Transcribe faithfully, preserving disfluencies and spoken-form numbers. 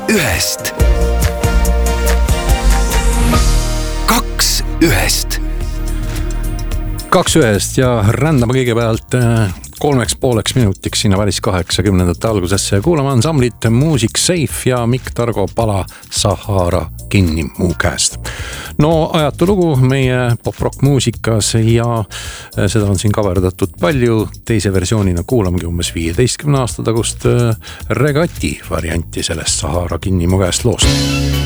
ühest. Kaks ühest. Kaks ühest ja rändame kõigepealt kolmeks pooleks minutiks sinna välis kaheksakümnendate algusesse ja kuulame ansamblit Music Safe ja Mikk Targo pala Sahara kinni mu käest. No ajatu lugu meie pop-rock muusikas ja seda on siin kaverdatud palju. Teise versioonina kuulamegi umbes viieteistkümne aasta tagust Regati varianti sellest Sahara kinni mu käest loost.